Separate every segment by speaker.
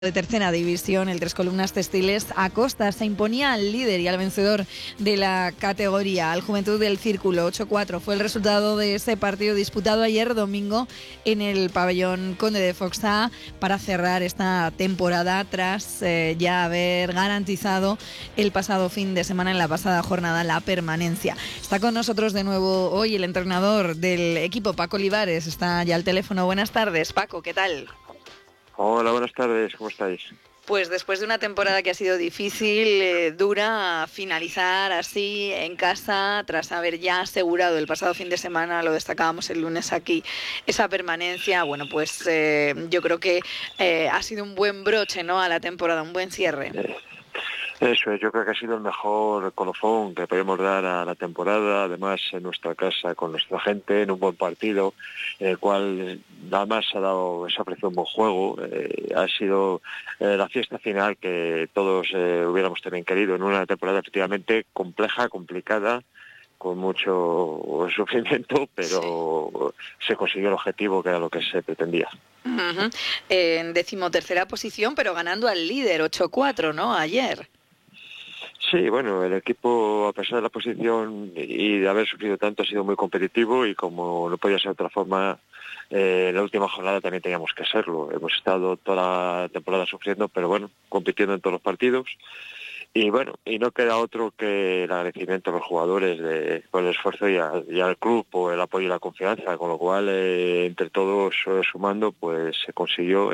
Speaker 1: De tercera división, el Tres Columnas Textiles Acosta se imponía al líder y al vencedor de la categoría, al Juventud del Círculo. 8-4 fue el resultado de ese partido disputado ayer domingo en el pabellón Conde de Foixà para cerrar esta temporada tras ya haber garantizado el pasado fin de semana, en la pasada jornada, la permanencia. Está con nosotros de nuevo hoy el entrenador del equipo, Paco Olivares. Está ya al teléfono. Buenas tardes, Paco, ¿qué tal?
Speaker 2: Hola, buenas tardes, ¿cómo estáis?
Speaker 1: Pues después de una temporada que ha sido difícil, dura, finalizar así en casa, tras haber ya asegurado el pasado fin de semana, lo destacábamos el lunes aquí, esa permanencia, bueno, pues yo creo que ha sido un buen broche, ¿no?, a la temporada, un buen cierre.
Speaker 2: Eso es, yo creo que ha sido el mejor colofón que podemos dar a la temporada, además en nuestra casa, con nuestra gente, en un buen partido, en el cual además se ha ofrecido un buen juego, ha sido la fiesta final que todos hubiéramos también querido, en una temporada efectivamente compleja, complicada, con mucho sufrimiento, pero sí, se consiguió el objetivo, que era lo que se pretendía.
Speaker 1: Uh-huh. En 13ª posición, pero ganando al líder, 8-4, ¿no?, ayer.
Speaker 2: Sí, bueno, el equipo, a pesar de la posición y de haber sufrido tanto, ha sido muy competitivo y, como no podía ser de otra forma, en la última jornada también teníamos que serlo. Hemos estado toda la temporada sufriendo, pero bueno, compitiendo en todos los partidos. Y bueno, y no queda otro que el agradecimiento a los jugadores por el esfuerzo y al club por el apoyo y la confianza, con lo cual entre todos sumando, pues se consiguió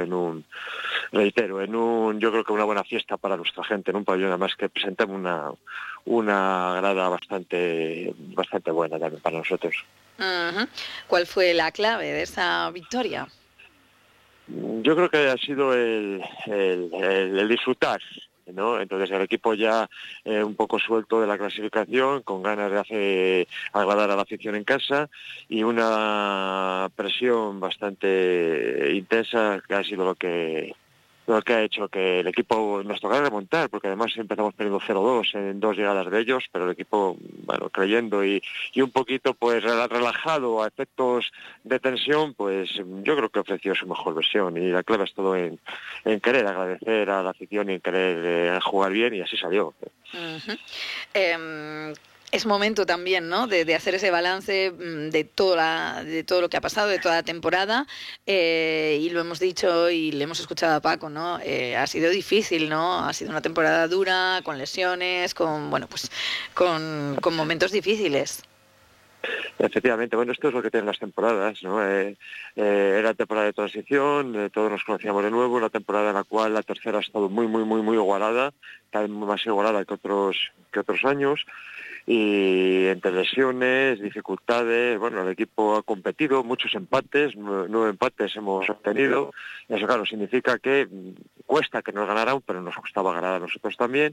Speaker 2: yo creo que una buena fiesta para nuestra gente, en un pabellón además que presentamos una grada bastante buena también para nosotros.
Speaker 1: Uh-huh. ¿Cuál fue la clave de esa victoria?
Speaker 2: Yo creo que ha sido el disfrutar, ¿no? Entonces el equipo ya un poco suelto de la clasificación, con ganas de agradar a la afición en casa, y una presión bastante intensa que ha sido lo que ha hecho que el equipo nos tocara remontar, porque además empezamos perdiendo 0-2 en 2 llegadas de ellos, pero el equipo, bueno, creyendo y un poquito pues relajado a efectos de tensión, pues yo creo que ofreció su mejor versión, y la clave es todo en querer agradecer a la afición y en querer jugar bien, y así salió.
Speaker 1: Uh-huh. Es momento también, ¿no?, de hacer ese balance de todo lo que ha pasado, de toda la temporada, y lo hemos dicho y le hemos escuchado a Paco, ¿no? Ha sido difícil, ¿no? Ha sido una temporada dura, con lesiones, con momentos difíciles.
Speaker 2: Efectivamente, bueno, esto es lo que tienen las temporadas, ¿no? Era temporada de transición, todos nos conocíamos de nuevo, una temporada en la cual la tercera ha estado muy igualada, tal vez más igualada que otros años, y entre lesiones, dificultades, bueno, el equipo ha competido, muchos empates, 9 empates hemos obtenido. Eso, claro, significa que cuesta que nos ganaran, pero nos gustaba ganar a nosotros también.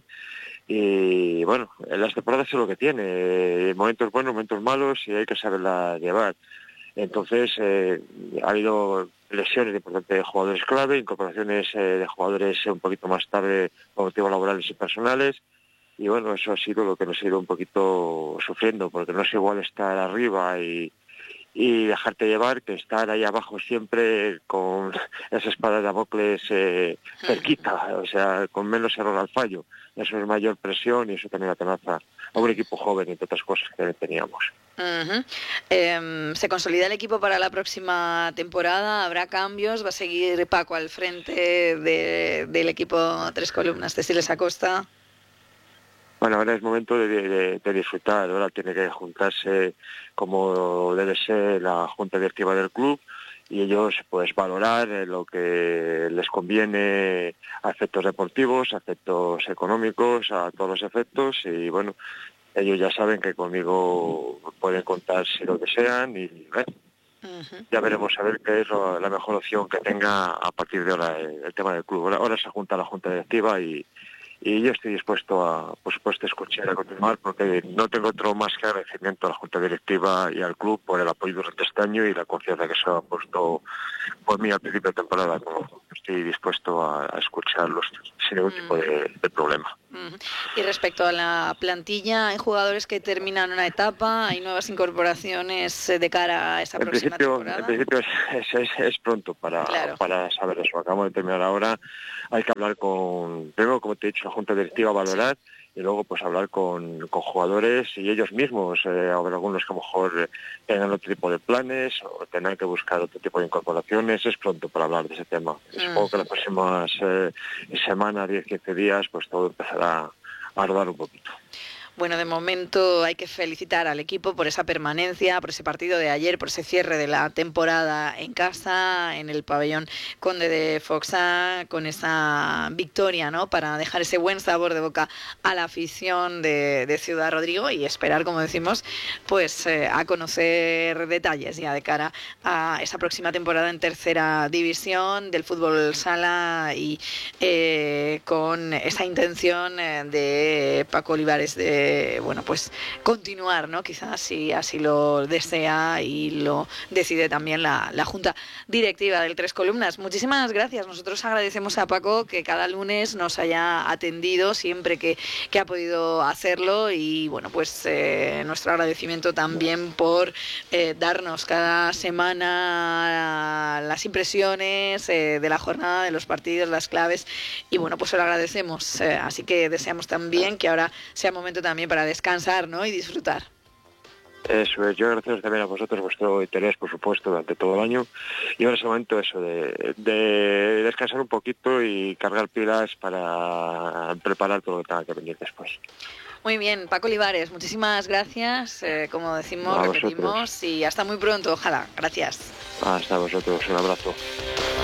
Speaker 2: Y bueno, en las temporadas es lo que tiene, momentos buenos, momentos malos, y hay que saberla llevar. Entonces ha habido lesiones de jugadores clave, incorporaciones de jugadores un poquito más tarde por motivos laborales y personales, y bueno, eso ha sido lo que nos ha ido un poquito sufriendo, porque no es igual estar arriba y dejarte llevar que estar ahí abajo siempre con esa espada de Damocles cerquita, o sea, con menos error al fallo. Eso es mayor presión, y eso también amenaza a un equipo joven, entre otras cosas que teníamos.
Speaker 1: Uh-huh. ¿Se consolida el equipo para la próxima temporada? ¿Habrá cambios? ¿Va a seguir Paco al frente del equipo Tres Columnas Textiles Acosta?
Speaker 2: Bueno, ahora es momento de disfrutar. Ahora tiene que juntarse, como debe ser, la junta directiva del club, y ellos pues valorar lo que les conviene a efectos deportivos, a efectos económicos, a todos los efectos. Y bueno, ellos ya saben que conmigo pueden contar si lo desean, y ya veremos a ver qué es la mejor opción que tenga a partir de ahora el tema del club. Ahora se junta la junta directiva, y yo estoy dispuesto por supuesto, a escuchar, a continuar, porque no tengo otro más que agradecimiento a la junta directiva y al club por el apoyo durante este año y la confianza que se ha puesto por mí al principio de temporada. estoy dispuesto a escucharlos sin ningún tipo de problema.
Speaker 1: Y respecto a la plantilla, ¿hay jugadores que terminan una etapa? ¿Hay nuevas incorporaciones de cara a esa próxima temporada?
Speaker 2: En principio es pronto para saber eso. Acabamos de terminar ahora. Hay que hablar primero, como te he dicho, la Junta Directiva, valorar, y luego pues hablar con jugadores y ellos mismos. Habrá algunos que a lo mejor tengan otro tipo de planes o tendrán que buscar otro tipo de incorporaciones. Es pronto para hablar de ese tema. Supongo que las próximas semanas, 10-15 días, pues todo empezará a rodar un poquito.
Speaker 1: Bueno, de momento hay que felicitar al equipo por esa permanencia, por ese partido de ayer, por ese cierre de la temporada en casa, en el pabellón Conde de Foxá, con esa victoria, ¿no?, para dejar ese buen sabor de boca a la afición de Ciudad Rodrigo y esperar, como decimos, pues a conocer detalles ya de cara a esa próxima temporada en tercera división del fútbol sala y con esa intención de Paco Olivares de pues continuar, ¿no?, quizás si así lo desea y lo decide también la Junta Directiva del Tres Columnas. Muchísimas gracias. Nosotros agradecemos a Paco que cada lunes nos haya atendido siempre que ha podido hacerlo y bueno, pues nuestro agradecimiento también por darnos cada semana las impresiones de la jornada, de los partidos, las claves y bueno, pues se lo agradecemos. Así que deseamos también que ahora sea momento también para descansar, ¿no?, y disfrutar.
Speaker 2: Eso es, yo agradeceros también a vosotros vuestro interés, por supuesto, durante todo el año. Y ahora es el momento eso de descansar un poquito y cargar pilas para preparar todo lo que tenga que venir después.
Speaker 1: Muy bien, Paco Olivares, muchísimas gracias, como decimos, repetimos, y hasta muy pronto, ojalá. Gracias.
Speaker 2: Hasta vosotros, un abrazo.